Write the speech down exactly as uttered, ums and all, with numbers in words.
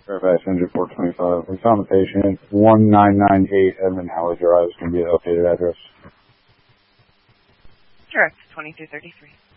Fairfax Engine four twenty-five. We found the patient. one nine nine eight Edmund Howard Drive is going to be the updated address. Correct, twenty-two thirty-three.